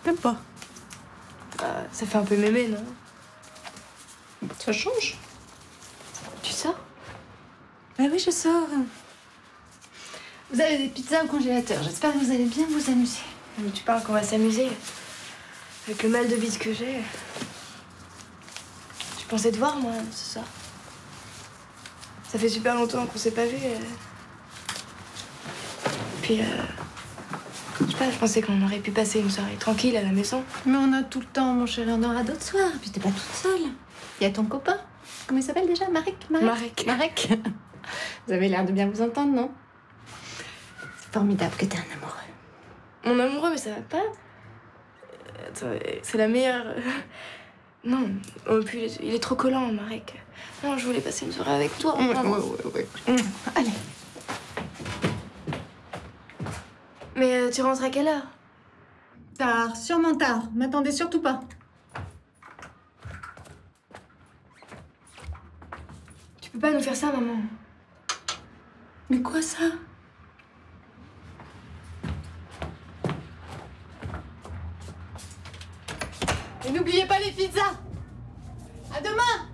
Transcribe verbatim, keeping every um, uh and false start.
T'aimes pas? Bah, ça fait un peu mémé, non? Ça change. Tu sors? Bah oui, je sors. Vous avez des pizzas au congélateur. J'espère que vous allez bien vous amuser. Mais tu parles qu'on va s'amuser. Avec le mal de bise que j'ai. Je pensais te voir, moi, ce soir. Ça fait super longtemps qu'on s'est pas vus. euh. Puis, euh... je sais pas, je pensais qu'on aurait pu passer une soirée tranquille à la maison. Mais on a tout le temps, mon chéri. On aura d'autres soirs. Puis t'es pas toute seule. Il y a ton copain. Comment il s'appelle déjà? Marek? Marek. Marek. Marek. Vous avez l'air de bien vous entendre, non? C'est formidable que t'aies un amoureux. Mon amoureux, mais ça va pas. Attends, c'est la meilleure. Non, oh, puis il est, il est trop collant, Marek. Non, je voulais passer une soirée avec toi. Ouais, vraiment. ouais, ouais, ouais. Mmh. Allez. Mais euh, tu rentres à quelle heure? Tard, sûrement tard. M'attendez surtout pas. Tu peux pas nous faire ça, maman. Mais quoi ça? Et n'oubliez pas les pizzas. À demain.